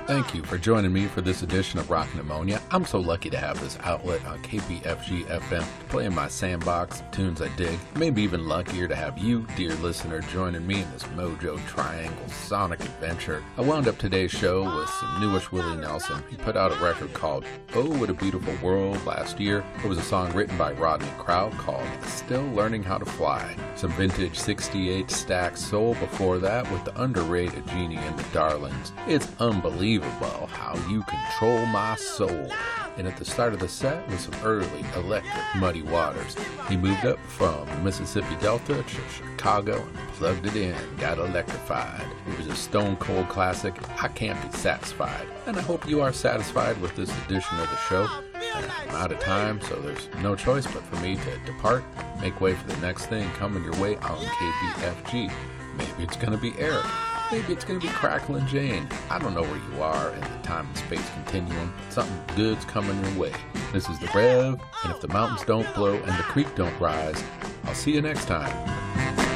Thank you for joining me for this edition of Rock Pneumonia. I'm so lucky to have this outlet on KPFG FM to play in my sandbox of tunes I dig. Maybe even luckier to have you, dear listener, joining me in this Mojo Triangle sonic adventure. I wound up today's show with some newish Willie Nelson. He put out a record called Oh, What a Beautiful World last year. It was a song written by Rodney Crowell called Still Learning How to Fly. Some vintage 68 Stax soul before that with the underrated Jeannie and the Darlings. It's unbelievable how you control my soul. And at the start of the set was some early electric Muddy Waters. He moved up from the Mississippi Delta to Chicago and plugged it in, got electrified. It was a stone cold classic, I Can't Be Satisfied. And I hope you are satisfied with this edition of the show. And I'm out of time, so there's no choice but for me to depart, make way for the next thing coming your way on KPFG. Maybe it's going to be Eric. Maybe it's going to be Cracklin' Jane. I don't know where you are in the time and space continuum, but something good's coming your way. This is The Rev, and if the mountains don't blow and the creek don't rise, I'll see you next time.